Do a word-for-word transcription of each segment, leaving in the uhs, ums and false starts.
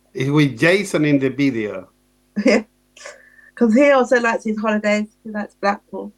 It's with Jason in the video. Yeah, because he also likes his holidays. He likes Blackpool.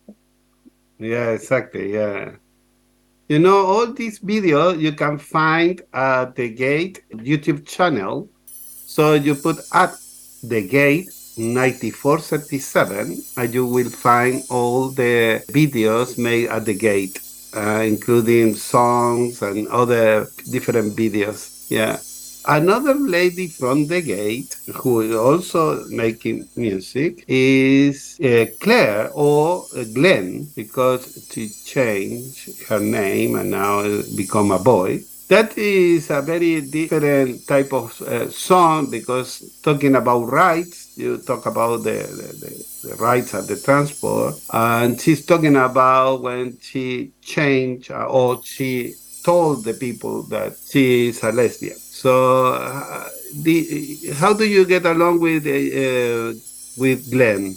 Yeah, exactly. Yeah. You know, all these videos you can find at the Gate YouTube channel. So you put at the Gate ninety-four thirty-seven and you will find all the videos made at the Gate, uh, including songs and other different videos. Yeah. Another lady from the Gate who is also making music is uh, Claire or uh, Glenn because she changed her name and now become a boy. That is a very different type of uh, song because talking about rights, you talk about the, the, the, the rights of the transport, and she's talking about when she changed uh, or she told the people that she is a lesbian. So, uh, the, how do you get along with uh, with Glenn?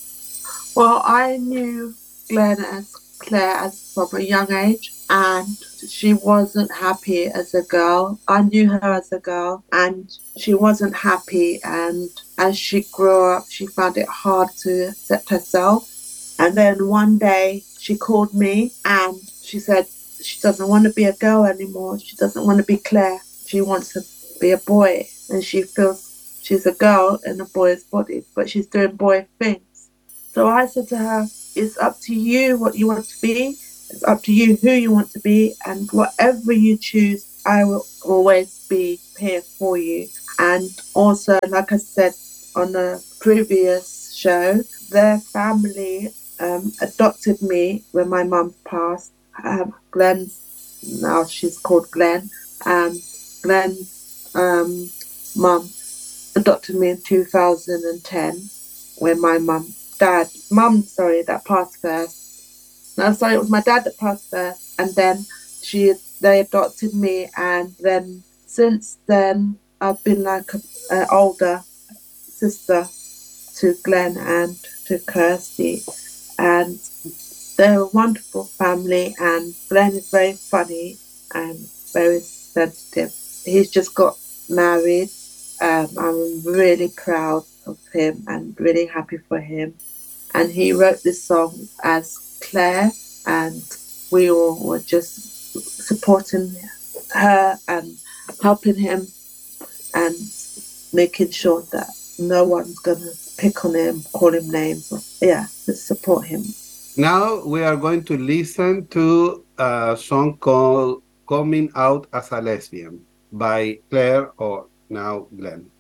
Well, I knew Glenn as Claire as from a young age, and she wasn't happy as a girl. I knew her as a girl, and she wasn't happy. And as she grew up, she found it hard to accept herself. And then one day, she called me and she said she doesn't want to be a girl anymore. She doesn't want to be Claire. She wants to be a boy, and she feels she's a girl in a boy's body, but she's doing boy things. So I said to her, it's up to you what you want to be. It's up to you who you want to be. And whatever you choose, I will always be here for you. And also, like I said on a previous show, their family um, adopted me when my mum passed. Um, Glenn's, now she's called Glenn. Um, Glenn's um, mum adopted me in two thousand ten when my mum, dad, mum, sorry, that passed first. No, sorry, it was my dad that passed first, and then she, they adopted me, and then since then I've been like an older sister to Glenn and to Kirsty, and they're a wonderful family. And Glenn is very funny and very sensitive. He's just got married. Um, I'm really proud of him and really happy for him. And he wrote this song as Claire, and we all were just supporting her and helping him and making sure that no one's gonna pick on him, call him names. Or, yeah, just support him. Now we are going to listen to a song called Coming Out as a Lesbian by Claire or now Glenn.